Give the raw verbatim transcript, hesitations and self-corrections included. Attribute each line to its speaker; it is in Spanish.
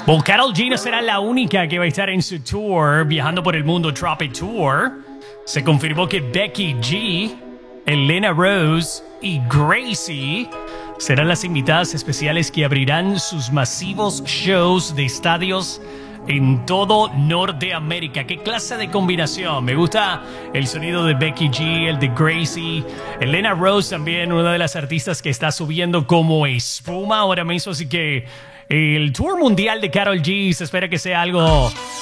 Speaker 1: Bueno, Karol G no será la única que va a estar en su tour viajando por el mundo Tropic Tour. Se confirmó que Becky G, Elena Rose y Gracie serán las invitadas especiales que abrirán sus masivos shows de estadios en todo Norteamérica. ¿Qué clase de combinación? Me gusta el sonido de Becky G, el de Gracie. Elena Rose también, una de las artistas que está subiendo como espuma ahora mismo. Así que el tour mundial de Karol G se espera que sea algo